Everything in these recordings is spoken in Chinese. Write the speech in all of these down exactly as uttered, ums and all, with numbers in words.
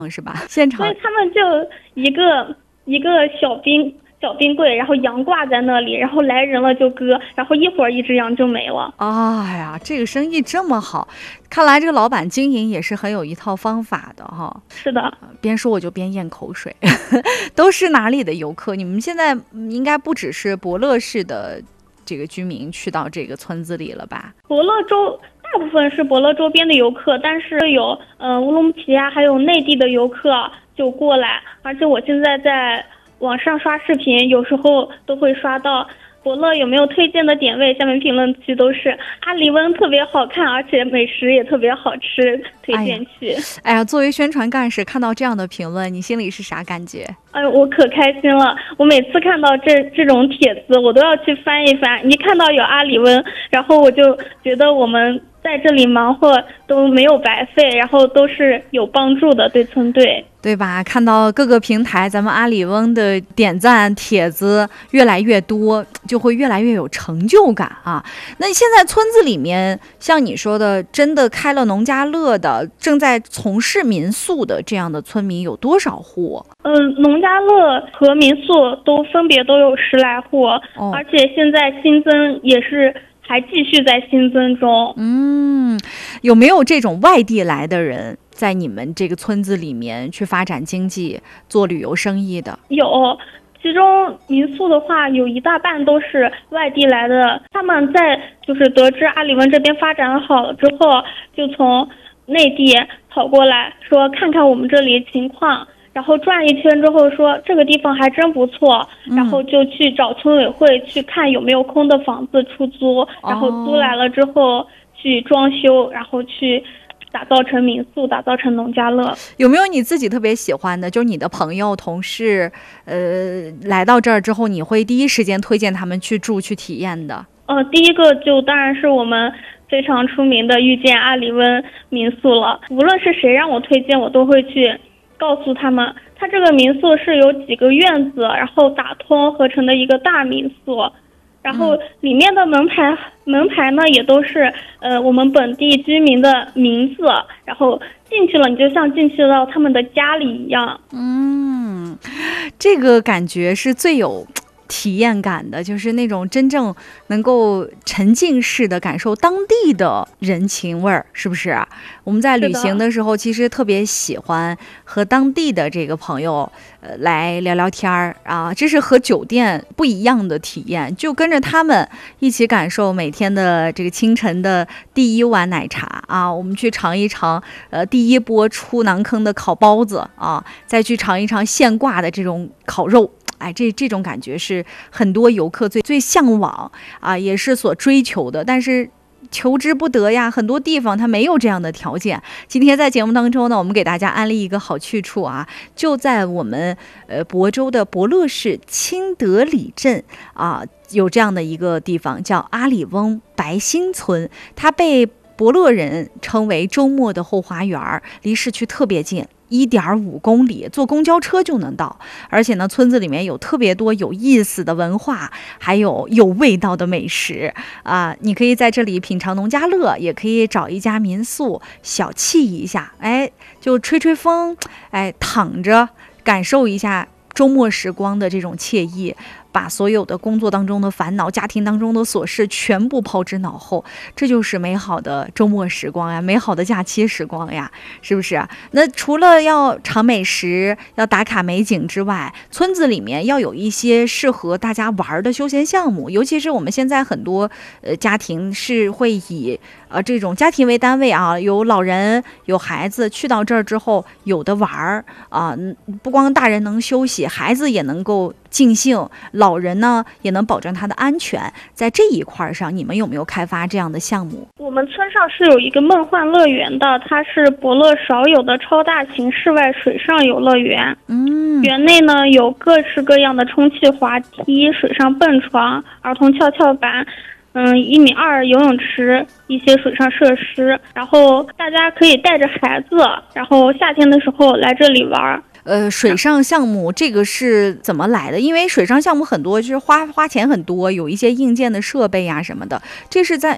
是吧？现场， 所以他们就一个一个小冰小冰柜，然后羊挂在那里，然后来人了就割，然后一会儿一只羊就没了。 哎呀，这个生意这么好，看来这个老板经营也是很有一套方法的哈。 是的， 边说我就边咽口水。都是哪里的游客？你们现在应该不只是博乐市的这个居民去到这个村子里了吧？ 博乐周大部分是博乐周边的游客，但是有呃乌鲁木齐啊，还有内地的游客就过来。而且我现在在网上刷视频，有时候都会刷到博乐有没有推荐的点位，下面评论区都是阿里温特别好看，而且美食也特别好吃，推荐去。 哎呀，哎呀，作为宣传干事，看到这样的评论，你心里是啥感觉？ 哎，我可开心了！我每次看到这这种帖子，我都要去翻一翻。一看到有阿里温，然后我就觉得我们在这里忙活都没有白费，然后都是有帮助的，对村队。 对吧？看到各个平台咱们阿里翁的点赞帖子越来越多，就会越来越有成就感啊。那现在村子里面像你说的真的开了农家乐的，正在从事民宿的这样的村民有多少户？ 嗯、呃，农家乐和民宿都分别都有十来户、哦、而且现在新增也是还继续在新增中。 嗯，有没有这种外地来的人在你们这个村子里面去发展经济、做旅游生意的？ 有，其中民宿的话，有一大半都是外地来的。他们在就是得知阿里温这边发展好了之后，就从内地跑过来说看看我们这里情况，然后转一圈之后说这个地方还真不错，然后就去找村委会去看有没有空的房子出租，然后租来了之后去装修，然后去打造成民宿，打造成农家乐。 有没有你自己特别喜欢的，就是你的朋友同事呃，来到这儿之后你会第一时间推荐他们去住去体验的？ 呃，第一个就当然是我们非常出名的遇见阿里温民宿了。无论是谁让我推荐，我都会去告诉他们，它这个民宿是有几个院子然后打通合成的一个大民宿，然后里面的门牌、嗯、门牌呢也都是呃我们本地居民的名字，然后进去了你就像进去到他们的家里一样。 嗯，这个感觉是最有体验感的，就是那种真正能够沉浸式的感受当地的人情味儿，是不是？我们在旅行的时候其实特别喜欢和当地的这个朋友呃来聊聊天儿啊，这是和酒店不一样的体验，就跟着他们一起感受每天的这个清晨的第一碗奶茶啊，我们去尝一尝呃第一波出馕坑的烤包子啊，再去尝一尝现挂的这种烤肉。哎，这这种感觉是很多游客最最向往啊，也是所追求的，但是求之不得呀，很多地方它没有这样的条件。今天在节目当中呢，我们给大家安利一个好去处啊，就在我们呃亳州的博乐市清德里镇啊，有这样的一个地方叫阿里翁白新村，它被博乐人称为周末的后花园，离市区特别近。一点五公里，坐公交车就能到。而且呢，村子里面有特别多有意思的文化，还有有味道的美食啊、呃！你可以在这里品尝农家乐，也可以找一家民宿小憩一下，哎，就吹吹风，哎，躺着感受一下周末时光的这种惬意。把所有的工作当中的烦恼、家庭当中的琐事全部抛之脑后，这就是美好的周末时光呀，美好的假期时光呀，是不是？那除了要尝美食、要打卡美景之外，村子里面要有一些适合大家玩的休闲项目，尤其是我们现在很多呃家庭是会以呃这种家庭为单位啊，有老人有孩子去到这儿之后有的玩儿啊，不光大人能休息，孩子也能够尽兴，老人呢也能保证他的安全。在这一块上，你们有没有开发这样的项目？ 我们村上是有一个梦幻乐园的，它是博乐少有的超大型室外水上游乐园。嗯，园内呢有各式各样的充气滑梯、水上蹦床、儿童跷跷板，嗯，一米二游泳池，一些水上设施，然后大家可以带着孩子，然后夏天的时候来这里玩。 呃，水上项目这个是怎么来的？因为水上项目很多就是花花钱很多，有一些硬件的设备呀、啊、什么的，这是在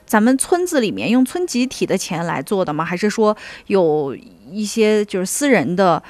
咱们村子里面用村集体的钱来做的吗？还是说有一些就是私人的